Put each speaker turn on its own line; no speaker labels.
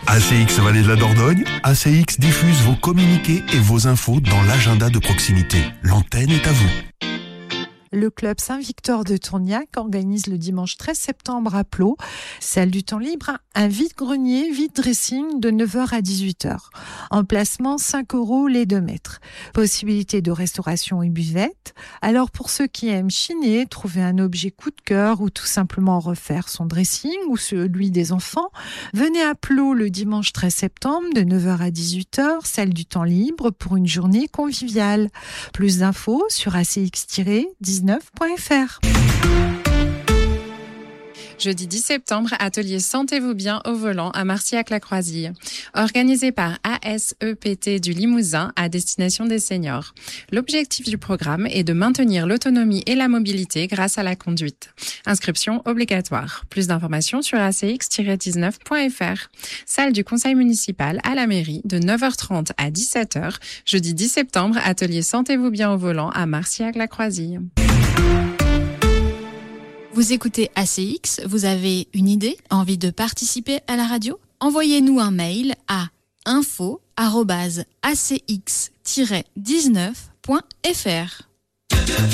ACX Vallée de la Dordogne, ACX diffuse vos communiqués et vos infos dans l'agenda de proximité. L'antenne est à vous.
Le club Saint-Victor de Tourniac organise le dimanche 13 septembre à Plot, salle du temps libre, un vide-grenier, vide-dressing de 9h à 18h. Emplacement 5 € les 2 mètres. Possibilité de restauration et buvette. Alors pour ceux qui aiment chiner, trouver un objet coup de cœur ou tout simplement refaire son dressing ou celui des enfants, venez à Plot le dimanche 13 septembre de 9h à 18h, salle du temps libre pour une journée conviviale. Plus d'infos sur acx-19.fr.
Jeudi 10 septembre, atelier Sentez-vous bien au volant à Marcillac-la-Croisille. Organisé par ASEPT du Limousin à destination des seniors. L'objectif du programme est de maintenir l'autonomie et la mobilité grâce à la conduite. Inscription obligatoire. Plus d'informations sur acx-19.fr. Salle du conseil municipal à la mairie de 9h30 à 17h. Jeudi 10 septembre, atelier Sentez-vous bien au volant à Marcillac-la-Croisille.
Vous écoutez ACX, vous avez une idée, envie de participer à la radio ? Envoyez-nous un mail à info@acx-19.fr.